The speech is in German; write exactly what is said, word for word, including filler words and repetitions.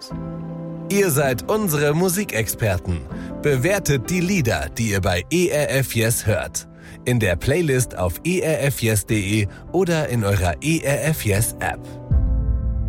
Ihr seid unsere Musikexperten. Bewertet die Lieder, die ihr bei E R F Yes hört. In der Playlist auf e r f yes punkt de oder in eurer E R F Yes App.